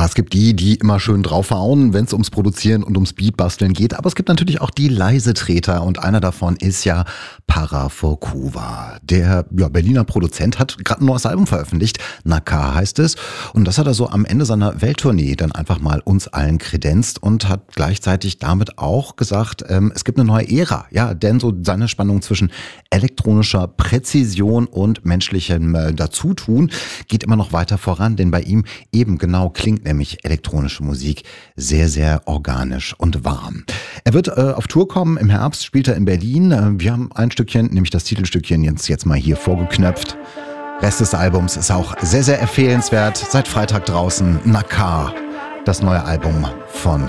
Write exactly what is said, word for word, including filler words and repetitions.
es gibt die, die immer schön draufhauen, wenn es ums Produzieren und ums Beatbasteln geht. Aber es gibt natürlich auch die Leisetreter und einer davon ist ja Para Forkuva. Der ja, Berliner Produzent hat gerade ein neues Album veröffentlicht. Nakar heißt es. Und das hat er so am Ende seiner Welttournee dann einfach mal uns allen kredenzt und hat gleichzeitig damit auch gesagt, ähm, es gibt eine neue Ära. Ja, denn so seine Spannung zwischen elektronischer Präzision und menschlichem äh, Dazutun geht immer noch weiter voran, denn bei ihm eben genau klingt nämlich elektronische Musik sehr, sehr organisch und warm. Er wird äh, auf Tour kommen, im Herbst spielt er in Berlin. Äh, wir haben ein Stückchen, nämlich das Titelstückchen jetzt, jetzt mal hier vorgeknöpft. Rest des Albums ist auch sehr, sehr empfehlenswert. Seit Freitag draußen, Nakar, das neue Album von